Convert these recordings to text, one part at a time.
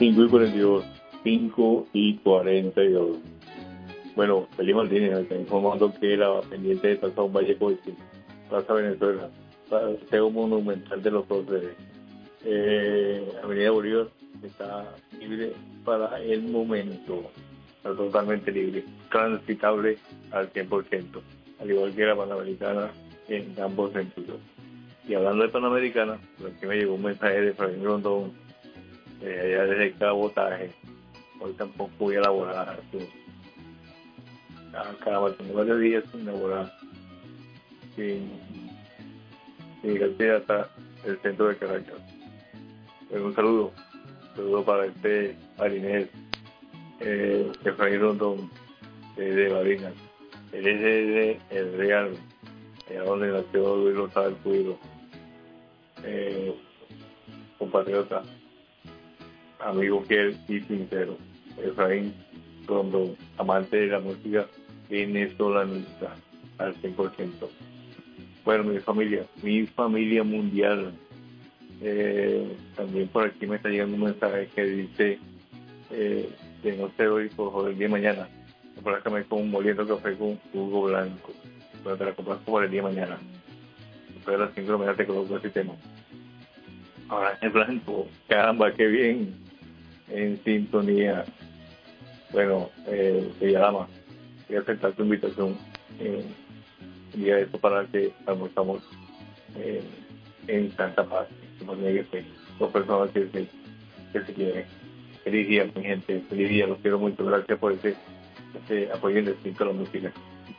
5:42, 5:42. Bueno, Felipe Martínez nos está informando que la pendiente de Plaza Valle Coitín, Plaza Venezuela, Paseo Monumental de los Próceres, Avenida Bolívar, está libre para el momento, está totalmente libre, transitable al 100%, al igual que la Panamericana en ambos sentidos. Y hablando de Panamericana, pues aquí me llegó un mensaje de Fabián Rondón, allá desde el cabotaje. Hoy tampoco voy a laborar. Acá tengo varios días sin laborar. Sin llegar hasta el centro de Caracas. Pues un saludo para este marinero, Efraín Rondón, de Barinas. Él es de El Real, allá donde nació Luis Rosal Cuido, compatriota, amigo fiel y sincero, Efraín Rondón, amante de la música venezolanista al 100%. Bueno, mi familia mundial. También por aquí me está llegando un mensaje que dice que no sé hoy por el día de mañana. Por acá me como moliendo café con jugo blanco. Pero te la compras por el día de mañana. Después de las 5 de la mañana te coloco el sistema. Ahora en blanco. Caramba, qué bien. En sintonía. Bueno, te llama. Voy a aceptar tu invitación. El día de esto para que almorzamos en Santa Paz. Dos personas que se quieren. Feliz día, mi gente. Feliz día. Los quiero mucho. Gracias por ese apoyo indistinto a la música.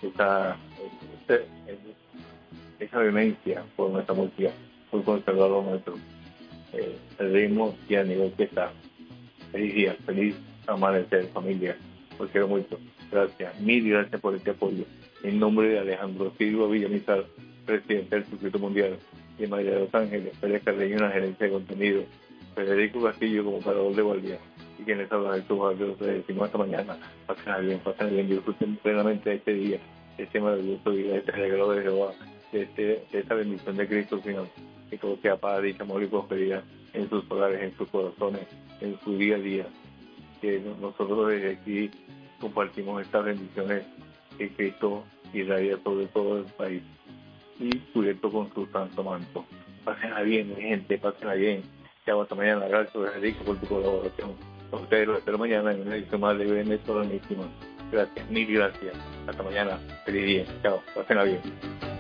Esa vivencia por nuestra música, por conservador nuestro. El ritmo y a nivel que está. Feliz día. Feliz amanecer, familia. Los quiero mucho. Gracias. Mil gracias por este apoyo. En nombre de Alejandro Silva Villamizar, presidente del Circuito Mundial, y María de Los Ángeles, Pérez Carreño, una gerencia de contenido, Federico Castillo como parador de guardia, y quienes hablan de sus barrios, les decimos hasta mañana. Pasen bien, disfruten plenamente este día, este maravilloso día, este regalo de Jehová, de esta bendición de Cristo Señor, que todo sea paz, dicha, amor y prosperidad en sus hogares, en sus corazones, en su día a día. Que nosotros desde aquí compartimos estas bendiciones que Cristo irradia sobre todo el país y cubierto con su santo manto. Pásenla bien, mi gente, pásenla bien. Chao, hasta mañana. Gracias, Federico, por tu colaboración. A ustedes los espero mañana en una edición más de Venezolanísima. Gracias, mil gracias. Hasta mañana. Feliz día. Chao, pásenla bien.